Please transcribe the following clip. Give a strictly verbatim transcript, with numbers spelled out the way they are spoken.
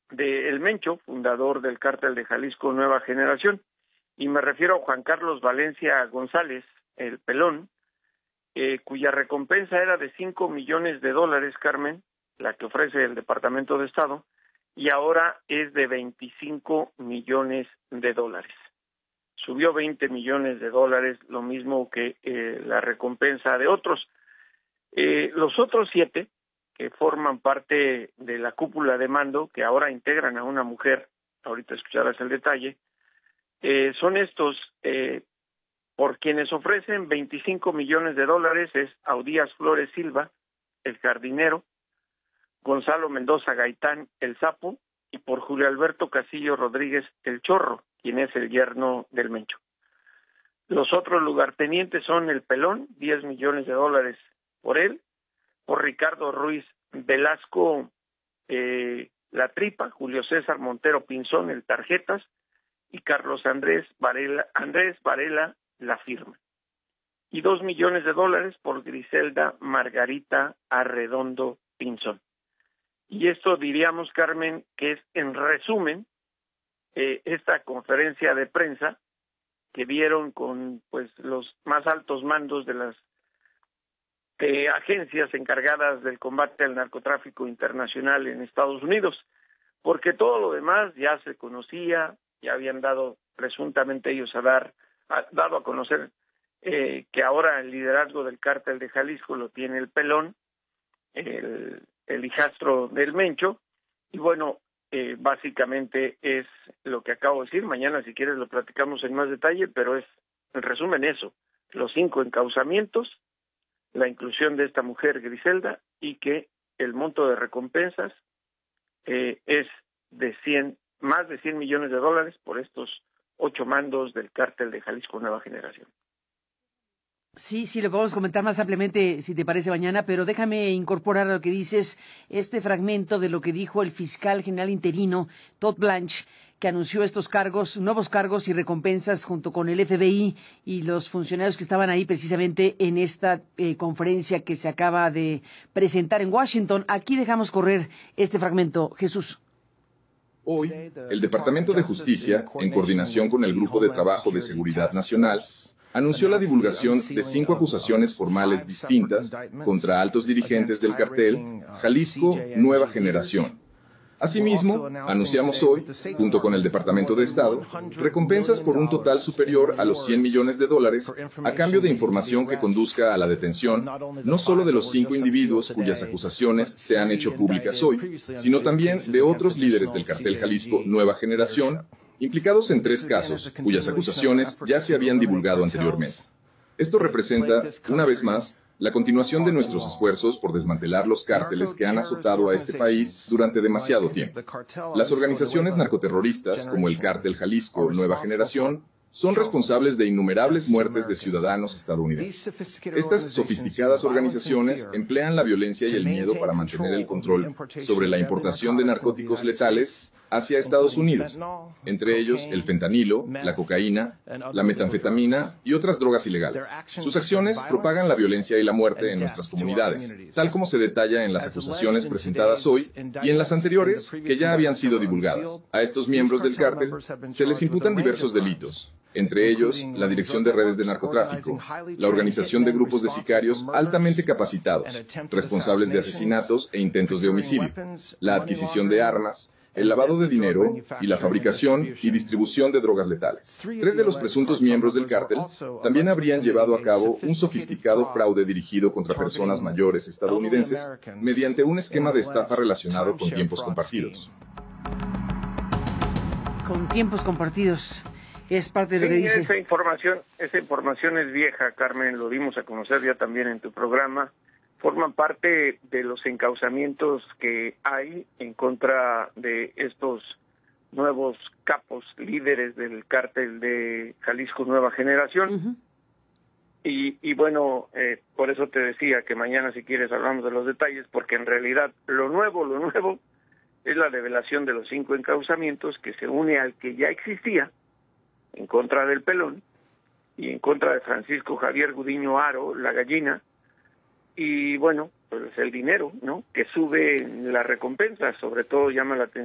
de El Mencho, fundador del Cártel de Jalisco Nueva Generación, y me refiero a Juan Carlos Valencia González, el Pelón, eh, cuya recompensa era de cinco millones de dólares, Carmen, la que ofrece el Departamento de Estado, y ahora es de veinticinco millones de dólares. Subió veinte millones de dólares, lo mismo que eh, la recompensa de otros. Eh, los otros siete, que forman parte de la cúpula de mando, que ahora integran a una mujer, ahorita escucharás el detalle, eh, son estos, eh, por quienes ofrecen veinticinco millones de dólares, es Audías Flores Silva, el jardinero, Gonzalo Mendoza Gaitán, el sapo, y por Julio Alberto Casillo Rodríguez, el chorro, quien es el yerno del Mencho. Los otros lugartenientes son el Pelón, diez millones de dólares por él, por Ricardo Ruiz Velasco, eh, La Tripa, Julio César Montero Pinzón, el Tarjetas, y Carlos Andrés Varela, Andrés Varela, La Firma. Y dos millones de dólares por Griselda Margarita Arredondo Pinzón. Y esto diríamos, Carmen, que es en resumen eh, esta conferencia de prensa que dieron con pues los más altos mandos de las eh, agencias encargadas del combate al narcotráfico internacional en Estados Unidos, porque todo lo demás ya se conocía, ya habían dado presuntamente ellos a dar, a, dado a conocer eh, que ahora el liderazgo del cártel de Jalisco lo tiene el Pelón, el, el hijastro del Mencho, y bueno, eh, básicamente es lo que acabo de decir. Mañana si quieres lo platicamos en más detalle, pero es en resumen eso, los cinco encauzamientos, la inclusión de esta mujer Griselda, y que el monto de recompensas eh, es de cien, más de cien millones de dólares por estos ocho mandos del cártel de Jalisco Nueva Generación. Sí, sí, lo podemos comentar más ampliamente, si te parece, mañana, pero déjame incorporar a lo que dices, este fragmento de lo que dijo el fiscal general interino, Todd Blanche, que anunció estos cargos, nuevos cargos y recompensas junto con el F B I y los funcionarios que estaban ahí precisamente en esta eh, conferencia que se acaba de presentar en Washington. Aquí dejamos correr este fragmento. Jesús. Hoy, el Departamento de Justicia, en coordinación con el Grupo de Trabajo de Seguridad Nacional, anunció la divulgación de cinco acusaciones formales distintas contra altos dirigentes del cartel Jalisco Nueva Generación. Asimismo, anunciamos hoy, junto con el Departamento de Estado, recompensas por un total superior a los cien millones de dólares a cambio de información que conduzca a la detención no solo de los cinco individuos cuyas acusaciones se han hecho públicas hoy, sino también de otros líderes del cartel Jalisco Nueva Generación, implicados en tres casos, cuyas acusaciones ya se habían divulgado anteriormente. Esto representa, una vez más, la continuación de nuestros esfuerzos por desmantelar los cárteles que han azotado a este país durante demasiado tiempo. Las organizaciones narcoterroristas, como el Cártel Jalisco Nueva Generación, son responsables de innumerables muertes de ciudadanos estadounidenses. Estas sofisticadas organizaciones emplean la violencia y el miedo para mantener el control sobre la importación de narcóticos letales hacia Estados Unidos, entre ellos el fentanilo, la cocaína, la metanfetamina y otras drogas ilegales. Sus acciones propagan la violencia y la muerte en nuestras comunidades, tal como se detalla en las acusaciones presentadas hoy y en las anteriores que ya habían sido divulgadas. A estos miembros del cártel se les imputan diversos delitos, entre ellos la dirección de redes de narcotráfico, la organización de grupos de sicarios altamente capacitados, responsables de asesinatos e intentos de homicidio, la adquisición de armas, el lavado de dinero y la fabricación y distribución de drogas letales. Tres de los presuntos miembros del cártel también habrían llevado a cabo un sofisticado fraude dirigido contra personas mayores estadounidenses mediante un esquema de estafa relacionado con tiempos compartidos. Con tiempos compartidos. Es parte de lo sí, que dice. Esa información, esa información es vieja, Carmen, lo dimos a conocer ya también en tu programa. Forman parte de los encauzamientos que hay en contra de estos nuevos capos líderes del cártel de Jalisco Nueva Generación. Uh-huh. Y, y bueno, eh, por eso te decía que mañana, si quieres, hablamos de los detalles, porque en realidad lo nuevo, lo nuevo es la revelación de los cinco encauzamientos que se une al que ya existía en contra del Pelón y en contra de Francisco Javier Gudiño Haro, la gallina. Y bueno, pues el dinero, ¿no?, que sube la recompensa, sobre todo llama la atención